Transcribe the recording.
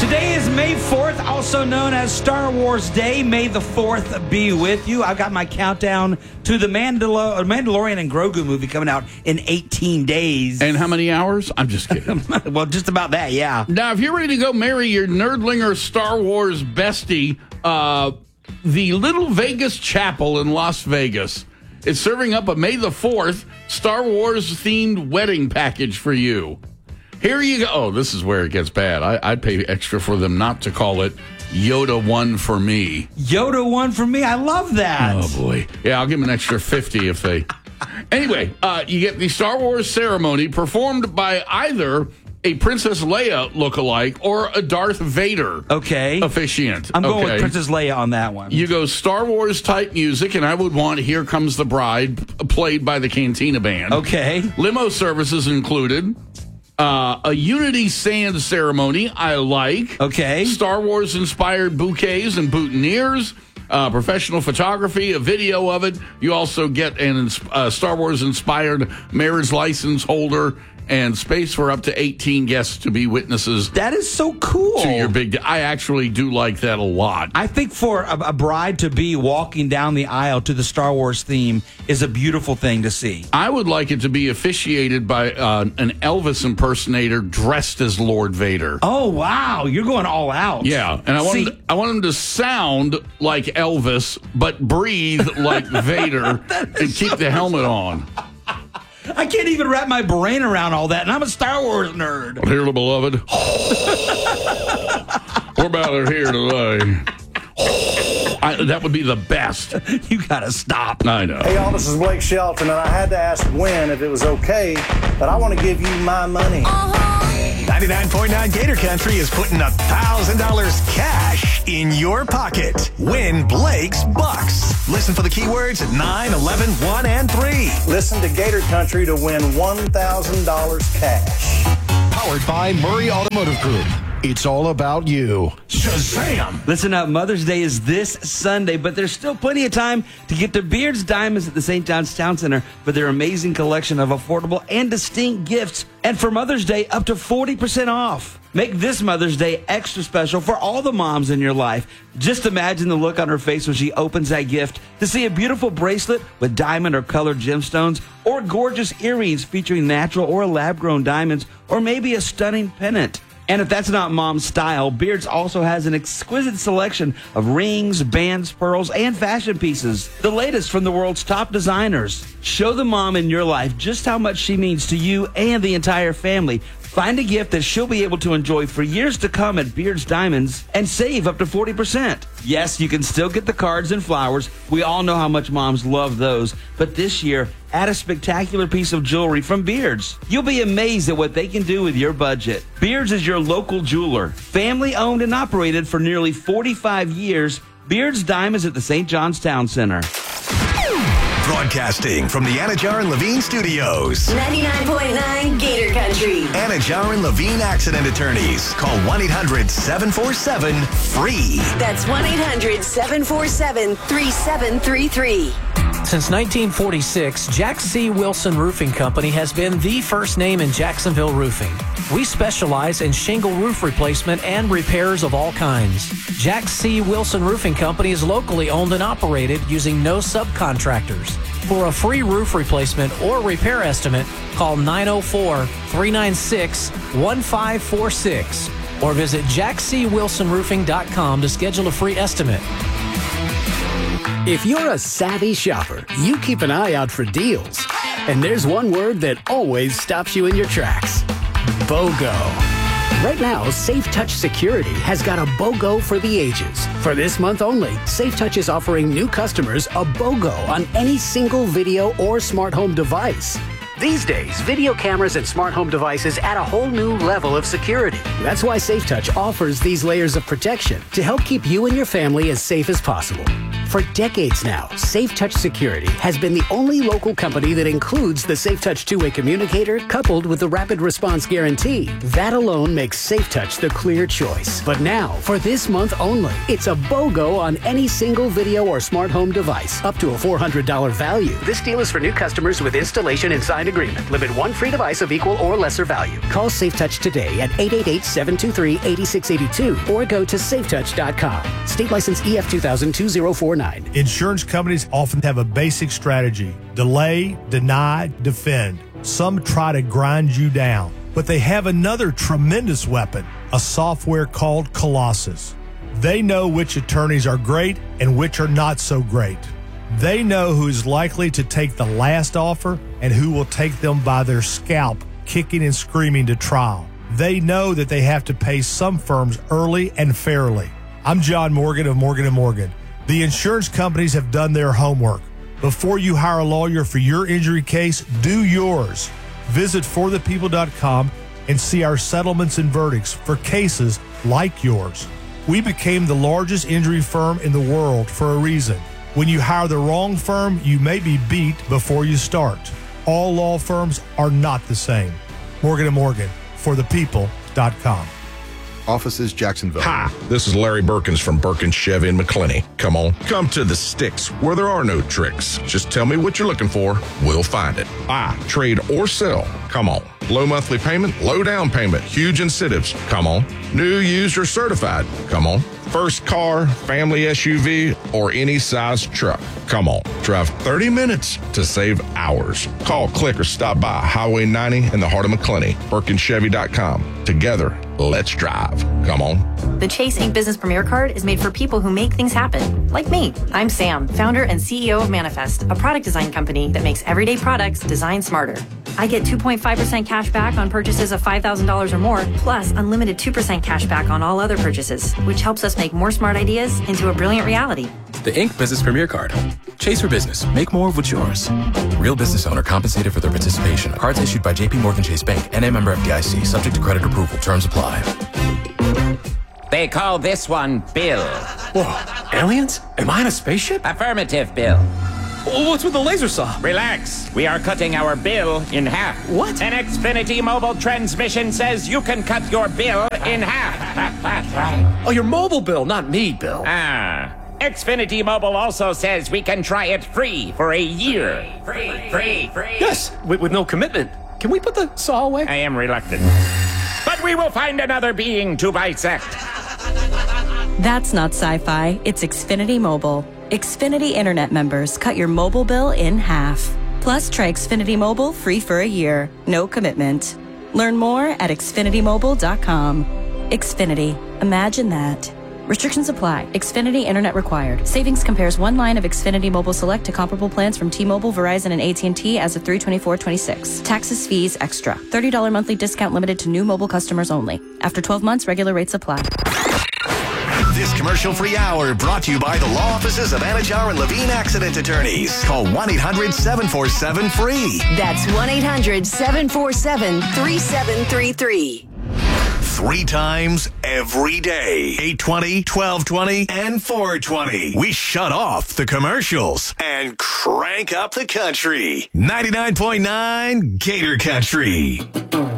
Today is May 4th, also known as Star Wars Day. May the 4th be with you. I've got my countdown to the Mandalorian and Grogu movie coming out in 18 days. And how many hours? I'm just kidding. Well, just about that, yeah. Now, if you're ready to go marry your nerdlinger Star Wars bestie, the Little Vegas Chapel in Las Vegas is serving up a May the 4th Star Wars-themed wedding package for you. Here you go. Oh, this is where it gets bad. I'd pay extra for them not to call it Yoda One for Me. Yoda One for Me? I love that. Oh, boy. Yeah, I'll give them an extra 50 if they... Anyway, you get the Star Wars ceremony performed by either a Princess Leia lookalike or a Darth Vader officiant. I'm going with Princess Leia on that one. You go Star Wars type music, and I would want Here Comes the Bride played by the Cantina Band. Okay. Limo services included. A Unity Sand ceremony, I like. Okay. Star Wars-inspired bouquets and boutonnieres. Professional photography, a video of it. You also get an Star Wars-inspired marriage license holder and space for up to 18 guests to be witnesses. That is so cool. To your big day. I actually do like that a lot. I think for a bride to be walking down the aisle to the Star Wars theme is a beautiful thing to see. I would like it to be officiated by an Elvis impersonator dressed as Lord Vader. Oh, wow. You're going all out. Yeah. And I want him to sound like Elvis, but breathe like Vader and keep the helmet on. I can't even wrap my brain around all that, and I'm a Star Wars nerd. Well, dearly beloved, we're about here today. That would be the best. You gotta stop. I know. Hey, y'all, this is Blake Shelton, and I had to ask Gwen if it was okay, but I want to give you my money. 99.9 Gator Country is putting $1,000 cash in your pocket. Win Blake's Bucks. Listen for the keywords at 9, 11, 1, and 3. Listen to Gator Country to win $1,000 cash. Powered by Murray Automotive Group. It's all about you. Shazam! Listen up, Mother's Day is this Sunday, but there's still plenty of time to get to Beard's Diamonds at the St. John's Town Center for their amazing collection of affordable and distinct gifts. And for Mother's Day, up to 40% off. Make this Mother's Day extra special for all the moms in your life. Just imagine the look on her face when she opens that gift to see a beautiful bracelet with diamond or colored gemstones, or gorgeous earrings featuring natural or lab-grown diamonds, or maybe a stunning pendant. And if that's not mom's style, Beards also has an exquisite selection of rings, bands, pearls, and fashion pieces. The latest from the world's top designers. Show the mom in your life just how much she means to you and the entire family. Find a gift that she'll be able to enjoy for years to come at Beard's Diamonds and save up to 40%. Yes, you can still get the cards and flowers. We all know how much moms love those. But this year, add a spectacular piece of jewelry from Beards. You'll be amazed at what they can do with your budget. Beards is your local jeweler. Family owned and operated for nearly 45 years. Beards Diamonds at the St. John's Town Center. Broadcasting from the Anajar and Levine Studios. 99.9 Gator Country. Anajar and Levine Accident Attorneys. Call 1-800-747-FREE. That's 1-800-747-3733. Since 1946, Jack C. Wilson Roofing Company has been the first name in Jacksonville roofing. We specialize in shingle roof replacement and repairs of all kinds. Jack C. Wilson Roofing Company is locally owned and operated using no subcontractors. For a free roof replacement or repair estimate, call 904-396-1546 or visit jackcwilsonroofing.com to schedule a free estimate. If you're a savvy shopper, you keep an eye out for deals. And there's one word that always stops you in your tracks. BOGO. Right now, Safe Touch Security has got a BOGO for the ages. For this month only, Safe Touch is offering new customers a BOGO on any single video or smart home device. These days, video cameras and smart home devices add a whole new level of security. That's why Safe Touch offers these layers of protection to help keep you and your family as safe as possible. For decades now, Safe Touch Security has been the only local company that includes the Safe Touch two-way communicator coupled with the Rapid Response Guarantee. That alone makes Safe Touch the clear choice. But now, for this month only, it's a BOGO on any single video or smart home device, up to a $400 value. This deal is for new customers with installation and signed agreement. Limit one free device of equal or lesser value. Call Safe Touch today at 888-723-8682 or go to safetouch.com. State license EF 2000-2049. Insurance companies often have a basic strategy: delay, deny, defend. Some try to grind you down, but they have another tremendous weapon, a software called Colossus. They know which attorneys are great and which are not so great. They know who is likely to take the last offer and who will take them by their scalp, kicking and screaming to trial. They know that they have to pay some firms early and fairly. I'm John Morgan of Morgan & Morgan. The insurance companies have done their homework. Before you hire a lawyer for your injury case, do yours. Visit forthepeople.com and see our settlements and verdicts for cases like yours. We became the largest injury firm in the world for a reason. When you hire the wrong firm, you may be beat before you start. All law firms are not the same. Morgan & Morgan, forthepeople.com. Offices, Jacksonville. Hi, this is Larry Birkins from Birkins Chevy in McClenny. Come on, come to the sticks where there are no tricks. Just tell me what you're looking for. We'll find it. Buy, trade, or sell. Come on. Low monthly payment, low down payment, huge incentives. Come on. New, used, or certified. Come on. First car, family SUV, or any size truck. Come on. Drive 30 minutes to save hours. Call, click, or stop by Highway 90 in the heart of McClenny. BirkinsChevy.com. Together, let's drive. Come on. The Chase Ink Business Premier Card is made for people who make things happen. Like me. I'm Sam, founder and CEO of Manifest, a product design company that makes everyday products designed smarter. I get 2.5% cash back on purchases of $5,000 or more, plus unlimited 2% cash back on all other purchases, which helps us make more smart ideas into a brilliant reality. The Ink Business Premier Card. Chase for business. Make more of what's yours. Real business owner compensated for their participation. Cards issued by J.P. Morgan Chase Bank. NA member FDIC. Subject to credit approval. Terms apply. They call this one Bill. Whoa, aliens? Am I in a spaceship? Affirmative, Bill. What's with the laser saw? Relax. We are cutting our bill in half. What? An Xfinity mobile transmission says you can cut your bill in half. Oh, your mobile bill, not me, Bill. Ah. Xfinity Mobile also says we can try it free for a year. Free. Yes, with no commitment. Can we put the saw away? I am reluctant. But we will find another being to bisect. That's not sci-fi. It's Xfinity Mobile. Xfinity Internet members cut your mobile bill in half. Plus, try Xfinity Mobile free for a year. No commitment. Learn more at xfinitymobile.com. Xfinity. Imagine that. Restrictions apply. Xfinity Internet required. Savings compares one line of Xfinity Mobile Select to comparable plans from T-Mobile, Verizon, and AT&T as of 3/24/26. Taxes, fees, extra. $30 monthly discount limited to new mobile customers only. After 12 months, regular rates apply. This commercial-free hour brought to you by the law offices of Anajar and Levine Accident Attorneys. Call 1-800-747-FREE. That's 1-800-747-3733. 3 times every day. 8:20, 12:20, and 4:20. We shut off the commercials and crank up the country. 99.9 Gator Country.